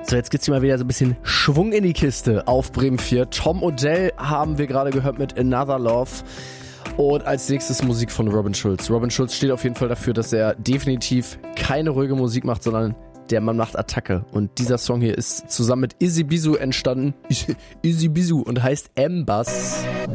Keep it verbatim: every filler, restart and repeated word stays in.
So, jetzt gibt's hier mal wieder so ein bisschen Schwung in die Kiste auf Bremen vier. Tom Odell haben wir gerade gehört mit Another Love. Und als nächstes Musik von Robin Schulz. Robin Schulz steht auf jeden Fall dafür, dass er definitiv keine ruhige Musik macht, sondern der Mann macht Attacke. Und dieser Song hier ist zusammen mit Izzy Bizu entstanden. Izzy Bizu und heißt M-Bass.